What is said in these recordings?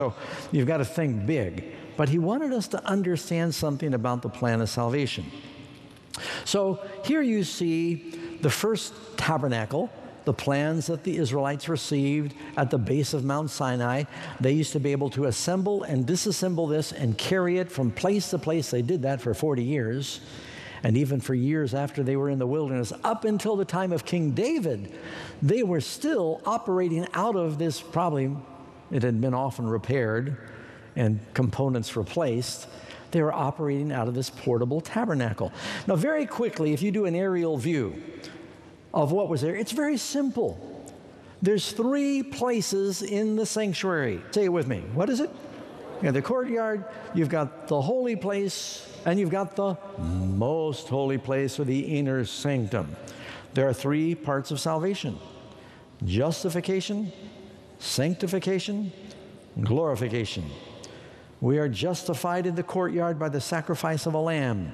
So you've got to think big. But he wanted us to understand something about the plan of salvation. So here you see the first tabernacle, the plans that the Israelites received at the base of Mount Sinai. They used to be able to assemble and disassemble this and carry it from place to place. They did that for 40 years. And even for years after they were in the wilderness, up until the time of King David, they were still operating out of this, probably it had been often repaired and components replaced. They were operating out of this portable tabernacle. Now, very quickly, if you do an aerial view of what was there, it's very simple. There's 3 places in the sanctuary. Say it with me. What is it? You got the courtyard, you've got the holy place, and you've got the most holy place, or the inner sanctum. There are 3 parts of salvation: justification, sanctification, and glorification. We are justified in the courtyard by the sacrifice of a lamb.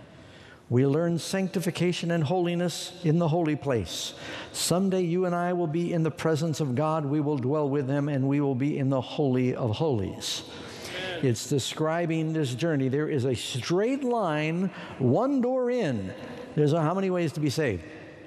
We learn sanctification and holiness in the holy place. Someday you and I will be in the presence of God. We will dwell with him, and we will be in the Holy of Holies. It's describing this journey. There is a straight line, one door in. There's how many ways to be saved?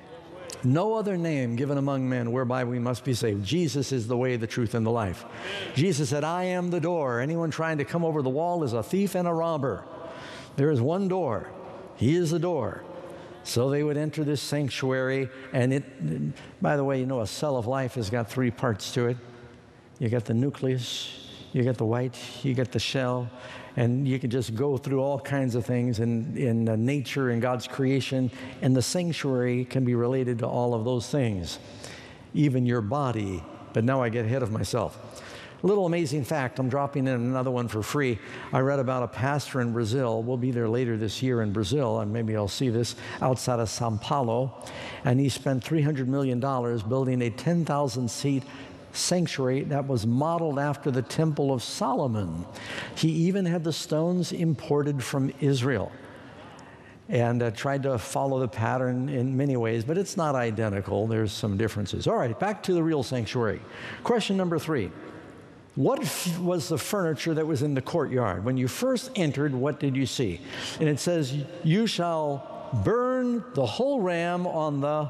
No other name given among men whereby we must be saved. Jesus is the way, the truth, and the life. Jesus said, I am the door. Anyone trying to come over the wall is a thief and a robber. There is one door. He is the door. So they would enter this sanctuary, and it, by the way, you know, a cell of life has got 3 parts to it. You got the nucleus, you get the white, you get the shell, and you can just go through all kinds of things in nature and God's creation, and the sanctuary can be related to all of those things, even your body. But now I get ahead of myself. A little amazing fact, I'm dropping in another one for free. I read about a pastor in Brazil. We'll be there later this year in Brazil, and maybe I'll see this outside of Sao Paulo. And he spent $300 million building a 10,000-seat sanctuary that was modeled after the Temple of Solomon. He even had the stones imported from Israel, and tried to follow the pattern in many ways, but it's not identical. There's some differences. All right, back to the real sanctuary. Question number 3. What was the furniture that was in the courtyard? When you first entered, what did you see? And it says, you shall burn the whole ram on the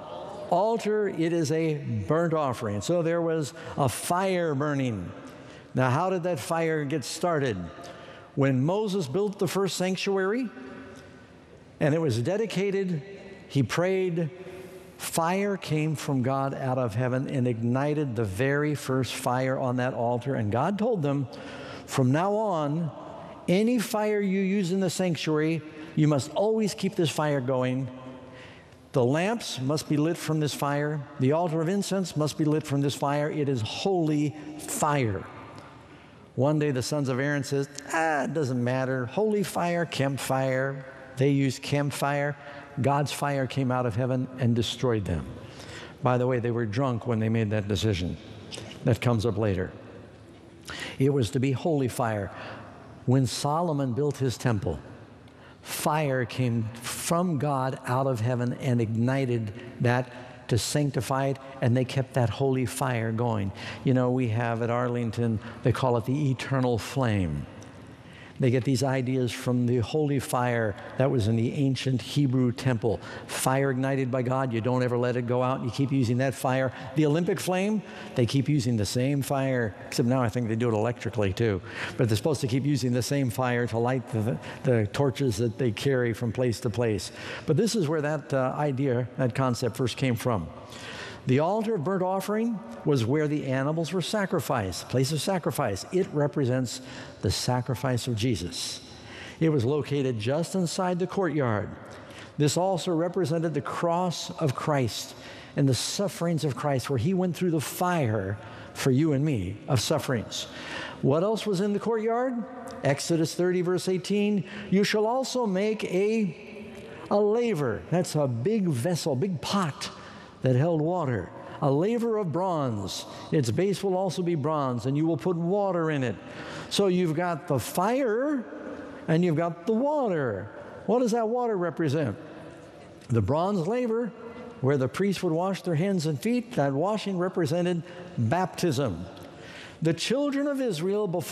altar. It is a burnt offering. So there was a fire burning. Now, how did that fire get started? When Moses built the first sanctuary and it was dedicated, he prayed. Fire came from God out of heaven and ignited the very first fire on that altar. And God told them, from now on, any fire you use in the sanctuary, you must always keep this fire going. The lamps must be lit from this fire. The altar of incense must be lit from this fire. It is holy fire. One day the sons of Aaron says, it doesn't matter. Holy fire, campfire. They used campfire. God's fire came out of heaven and destroyed them. By the way, they were drunk when they made that decision. That comes up later. It was to be holy fire. When Solomon built his temple, fire came from God out of heaven and ignited that to sanctify it, and they kept that holy fire going. You know, we have at Arlington, they call it the eternal flame. They get these ideas from the holy fire that was in the ancient Hebrew temple. Fire ignited by God, you don't ever let it go out. You keep using that fire. The Olympic flame, they keep using the same fire, except now I think they do it electrically too. But they're supposed to keep using the same fire to light the torches that they carry from place to place. But this is where that idea, that concept first came from. The altar of burnt offering was where the animals were sacrificed, place of sacrifice. It represents the sacrifice of Jesus. It was located just inside the courtyard. This also represented the cross of Christ and the sufferings of Christ, where he went through the fire for you and me of sufferings. What else was in the courtyard? Exodus 30, verse 18, you shall also make a laver. That's a big vessel, big pot that held water, a laver of bronze. Its base will also be bronze, and you will put water in it. So you've got the fire, and you've got the water. What does that water represent? The bronze laver, where the priests would wash their hands and feet, that washing represented baptism. the children of Israel before